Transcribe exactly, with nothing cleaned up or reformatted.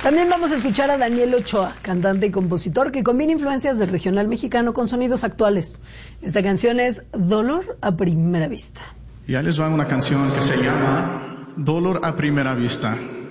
También vamos a escuchar a Daniel Ochoa, cantante y compositor que combina influencias del regional mexicano con sonidos actuales. Esta canción es Dolor a Primera Vista. Y ahí les va una canción que se llama Dolor a Primera Vista.